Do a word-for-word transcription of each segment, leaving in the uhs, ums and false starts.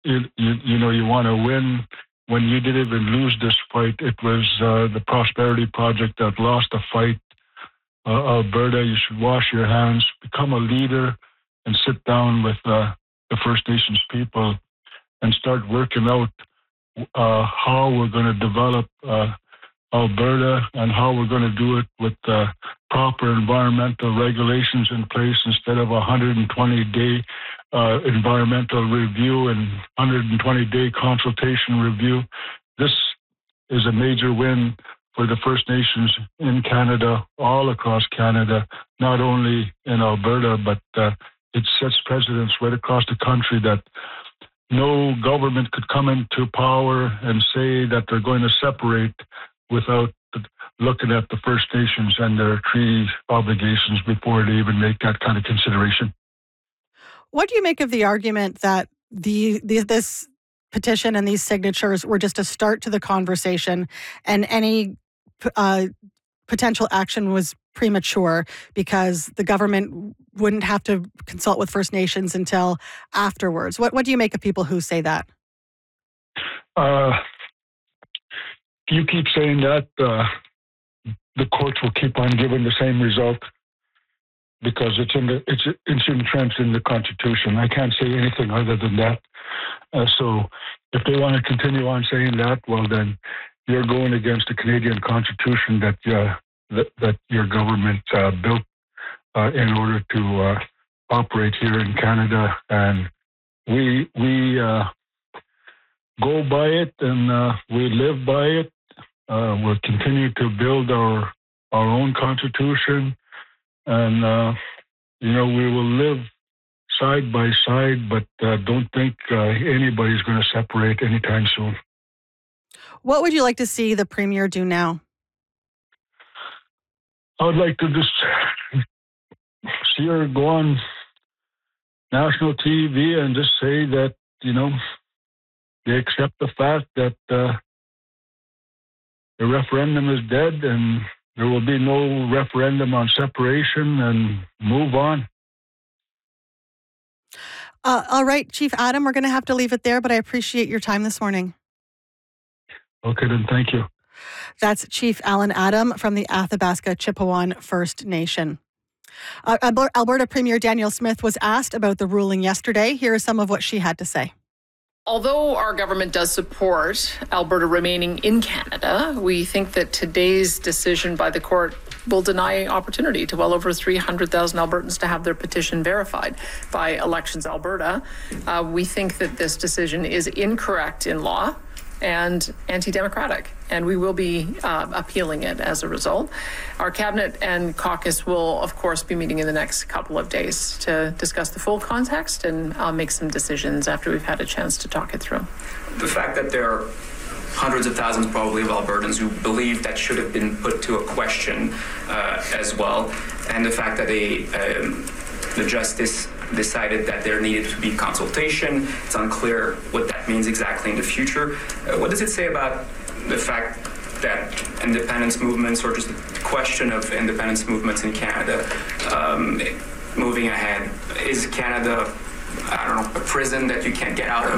you, you, you know, you want to win. When you didn't even lose this fight, it was uh, the Prosperity Project that lost the fight. Uh, Alberta, you should wash your hands, become a leader, and sit down with uh, the First Nations people and start working out uh, how we're going to develop uh, Alberta and how we're going to do it with uh, proper environmental regulations in place instead of a one hundred twenty day uh, environmental review and one hundred twenty day consultation review. This is a major win for the First Nations in Canada, all across Canada, not only in Alberta, but uh, it sets precedents right across the country that no government could come into power and say that they're going to separate without looking at the First Nations and their treaty obligations before they even make that kind of consideration. What do you make of the argument that the, the this petition and these signatures were just a start to the conversation, and any uh, potential action was premature because the government wouldn't have to consult with First Nations until afterwards? What what do you make of people who say that? Uh, you keep saying that, uh, the courts will keep on giving the same result because it's in the it's it's entrenched in the Constitution. I can't say anything other than that. Uh, so if they want to continue on saying that, well then you're going against the Canadian Constitution that uh, that, that your government uh, built uh, in order to uh, operate here in Canada, and we we uh, go by it and uh, we live by it. Uh, we'll continue to build our our own Constitution, and uh, you know we will live side by side, but uh, don't think uh, anybody's going to separate anytime soon. What would you like to see the Premier do now? I would like to just see her go on national T V and just say that, you know, they accept the fact that uh, the referendum is dead and there will be no referendum on separation, and move on. Uh, all right, Chief Adam, we're going to have to leave it there, but I appreciate your time this morning. Okay, then thank you. That's Chief Alan Adam from the Athabasca Chipewyan First Nation. Uh, Alberta Premier Danielle Smith was asked about the ruling yesterday. Here is some of what she had to say. Although our government does support Alberta remaining in Canada, we think that today's decision by the court will deny opportunity to well over three hundred thousand Albertans to have their petition verified by Elections Alberta. Uh, we think that this decision is incorrect in law and anti-democratic, and we will be uh, appealing it as a result. Our cabinet and caucus will, of course, be meeting in the next couple of days to discuss the full context and uh, make some decisions after we've had a chance to talk it through. The fact that there are hundreds of thousands probably of Albertans who believe that should have been put to a question uh, as well, and the fact that a, um, the justice decided that there needed to be consultation. It's unclear what that means exactly in the future. Uh, what does it say about the fact that independence movements, or just the question of independence movements in Canada, um, moving ahead? Is Canada, I don't know, a prison that you can't get out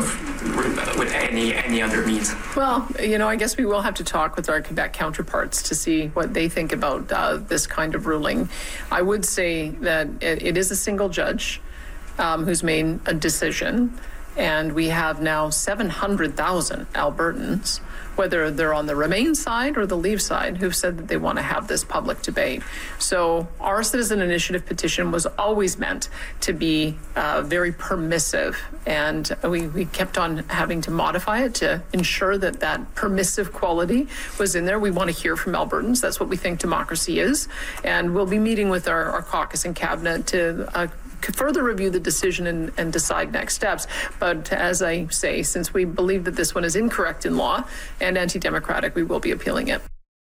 of with any any other means? Well, you know, I guess we will have to talk with our Quebec counterparts to see what they think about uh, this kind of ruling. I would say that it, it is a single judge um, who's made a decision, and we have now seven hundred thousand Albertans, whether they're on the Remain side or the Leave side, who've said that they want to have this public debate. So our citizen initiative petition was always meant to be uh, very permissive, and we, we kept on having to modify it to ensure that that permissive quality was in there. We want to hear from Albertans. That's what we think democracy is. And we'll be meeting with our, our caucus and cabinet to uh, further review the decision and, and decide next steps. But as I say, since we believe that this one is incorrect in law and anti-democratic, we will be appealing it.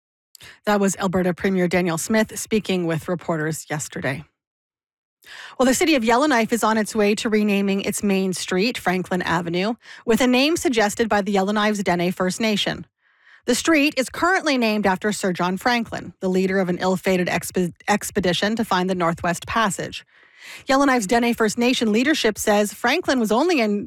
That was Alberta Premier Danielle Smith speaking with reporters yesterday. Well, the city of Yellowknife is on its way to renaming its main street, Franklin Avenue, with a name suggested by the Yellowknife's Dene First Nation. The street is currently named after Sir John Franklin, the leader of an ill-fated exp- expedition to find the Northwest Passage. Yellowknife's Dene First Nation leadership says Franklin was only in